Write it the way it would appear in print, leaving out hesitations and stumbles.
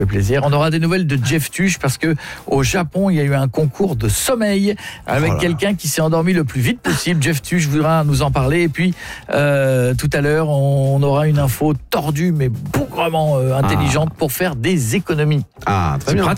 Plaisir. On aura des nouvelles de Jeff Tuche parce que au Japon, il y a eu un concours de sommeil avec quelqu'un qui s'est endormi le plus vite possible. Jeff Tuche voudra nous en parler. Et puis, tout à l'heure, on aura une info tordue mais bougrement intelligente pour faire des économies. Ah, très bien.